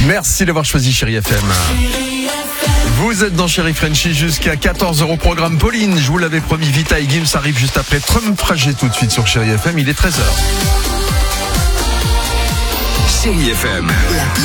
Merci d'avoir choisi Chérie FM. Vous êtes dans Chérie Frenchie jusqu'à 14h au programme. Pauline, je vous l'avais promis, Vita et Gims arrive juste après Trump Fragé tout de suite sur Chérie FM. Il est 13h. Chérie FM.